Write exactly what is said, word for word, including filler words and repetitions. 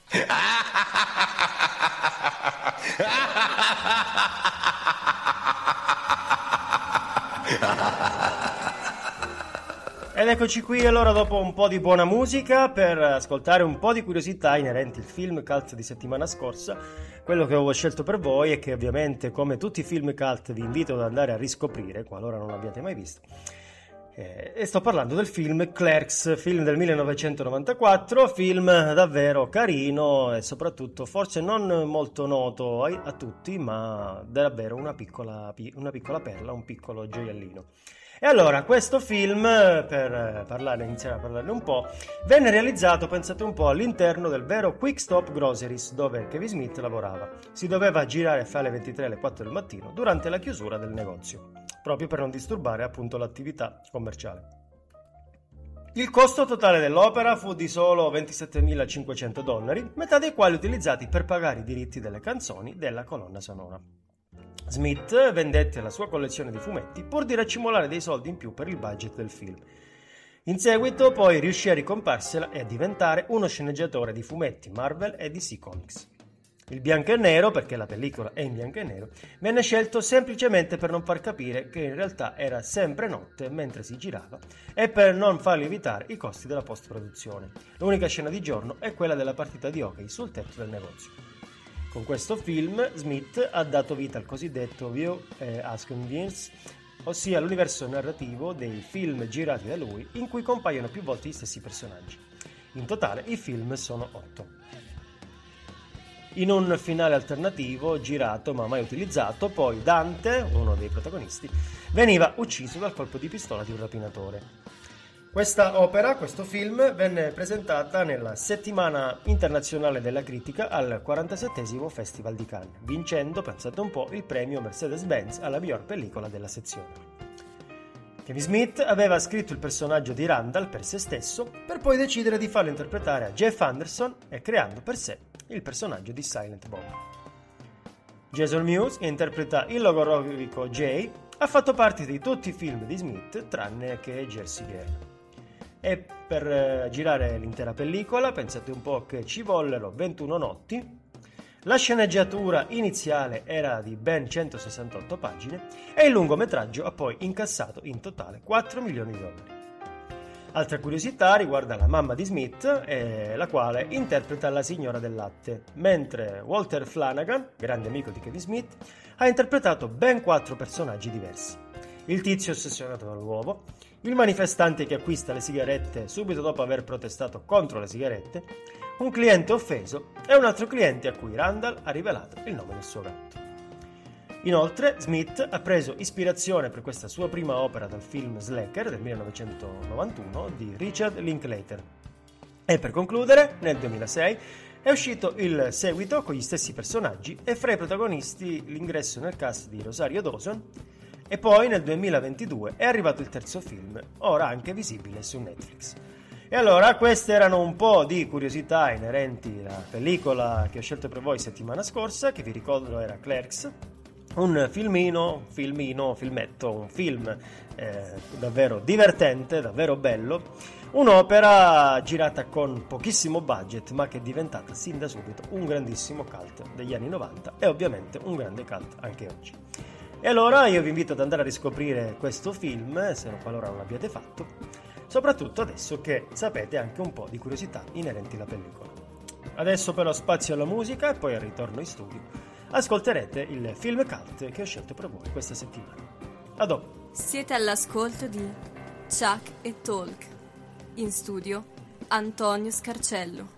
Ed eccoci qui allora dopo un po' di buona musica per ascoltare un po' di curiosità inerenti al film cult di settimana scorsa. Quello che avevo scelto per voi e che ovviamente come tutti i film cult vi invito ad andare a riscoprire qualora non l'abbiate mai visto. Eh, e sto parlando del film Clerks, film del millenovecentonovantaquattro, film davvero carino e soprattutto forse non molto noto a, a tutti, ma davvero una piccola, una piccola perla, un piccolo gioiellino. E allora, questo film, per parlare, iniziare a parlarne un po', venne realizzato, pensate un po', all'interno del vero Quick Stop Groceries, dove Kevin Smith lavorava. Si doveva girare fra le ventitré e le quattro del mattino, durante la chiusura del negozio, proprio per non disturbare appunto l'attività commerciale. Il costo totale dell'opera fu di solo ventisettemilacinquecento dollari, metà dei quali utilizzati per pagare i diritti delle canzoni della colonna sonora. Smith vendette la sua collezione di fumetti pur di raccimolare dei soldi in più per il budget del film. In seguito poi riuscì a ricomparsela e a diventare uno sceneggiatore di fumetti Marvel e D C Comics. Il bianco e nero, perché la pellicola è in bianco e nero, venne scelto semplicemente per non far capire che in realtà era sempre notte mentre si girava e per non far lievitare i costi della post-produzione. L'unica scena di giorno è quella della partita di hockey sul tetto del negozio. Con questo film Smith ha dato vita al cosiddetto View as Convenience, ossia l'universo narrativo dei film girati da lui in cui compaiono più volte gli stessi personaggi. In totale i film sono otto. In un finale alternativo, girato ma mai utilizzato, poi Dante, uno dei protagonisti, veniva ucciso dal colpo di pistola di un rapinatore. Questa opera, questo film, venne presentata nella settimana internazionale della critica al quarantasettesimo Festival di Cannes, vincendo, pensate un po', il premio Mercedes-Benz alla miglior pellicola della sezione. Kevin Smith aveva scritto il personaggio di Randall per se stesso, per poi decidere di farlo interpretare a Jeff Anderson e creando per sé il personaggio di Silent Bob. Jason Mewes, che interpreta il logorroico Jay, ha fatto parte di tutti i film di Smith tranne che Jersey Girl. E per eh, girare l'intera pellicola, pensate un po' che ci vollero ventuno notti, la sceneggiatura iniziale era di ben centosessantotto pagine e il lungometraggio ha poi incassato in totale quattro milioni di dollari. Altra curiosità riguarda la mamma di Smith, eh, la quale interpreta la signora del latte, mentre Walter Flanagan, grande amico di Kevin Smith, ha interpretato ben quattro personaggi diversi. Il tizio ossessionato dall'uovo, il manifestante che acquista le sigarette subito dopo aver protestato contro le sigarette, un cliente offeso e un altro cliente a cui Randall ha rivelato il nome del suo gatto. Inoltre, Smith ha preso ispirazione per questa sua prima opera dal film Slacker del millenovecentonovantuno di Richard Linklater. E per concludere, nel duemilasei è uscito il seguito con gli stessi personaggi e fra i protagonisti l'ingresso nel cast di Rosario Dawson. E poi nel duemilaventidue è arrivato il terzo film, ora anche visibile su Netflix. E allora queste erano un po' di curiosità inerenti alla pellicola che ho scelto per voi settimana scorsa, che vi ricordo era Clerks, un filmino, filmino, filmetto, un film eh, davvero divertente, davvero bello, un'opera girata con pochissimo budget ma che è diventata sin da subito un grandissimo cult degli anni novanta e ovviamente un grande cult anche oggi. E allora io vi invito ad andare a riscoprire questo film, se non qualora non l'abbiate fatto, soprattutto adesso che sapete anche un po' di curiosità inerenti alla pellicola. Adesso però spazio alla musica e poi al ritorno in studio ascolterete il film cult che ho scelto per voi questa settimana. A dopo! Siete all'ascolto di Chuck e Talk. In studio Antonio Scarcello.